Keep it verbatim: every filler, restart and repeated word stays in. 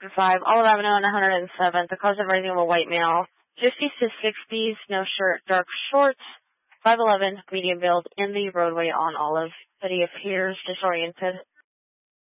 five, Olive Avenue and one hundred seventh. The cause of rising of a white male, fifties to sixties, no shirt, dark shorts, five eleven, medium build, in the roadway on Olive, but he appears disoriented.